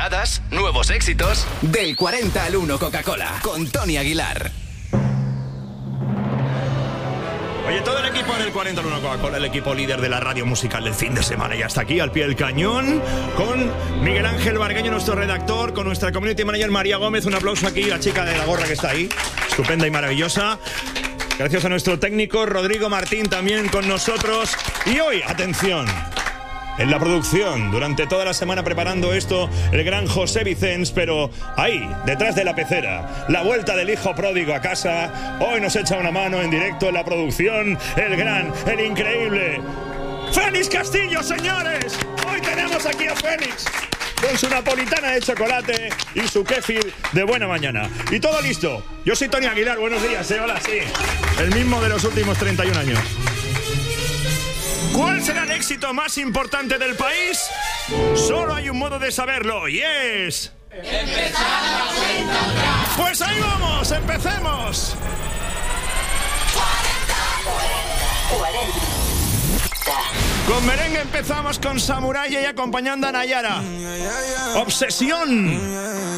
temporadas, nuevos éxitos. Del 40 al 1 Coca-Cola, con Tony Aguilar. Oye, todo el equipo del 40 al 1 Coca-Cola, el equipo líder de la radio musical del fin de semana, ya está aquí al pie del cañón, con Miguel Ángel Vargueño, nuestro redactor, con nuestra community manager María Gómez. Un aplauso aquí, la chica de la gorra que está ahí, estupenda y maravillosa. Gracias a nuestro técnico Rodrigo Martín, también con nosotros. Y hoy, atención, en la producción, durante toda la semana preparando esto, el gran José Vicens, pero ahí, detrás de la pecera, la vuelta del hijo pródigo a casa, hoy nos echa una mano en directo en la producción, el gran, el increíble Fénix Castillo, señores. Hoy tenemos aquí a Fénix con su napolitana de chocolate y su kéfir de buena mañana. Y todo listo. Yo soy Tony Aguilar, buenos días, hola, sí. El mismo de los últimos 31 años. ¿Cuál será el éxito más importante del país? Solo hay un modo de saberlo y es... ¡empezar la cuenta atrás! Pues ahí vamos, empecemos. 40. Con merengue empezamos con Samurai y acompañando a Nayara. Obsesión.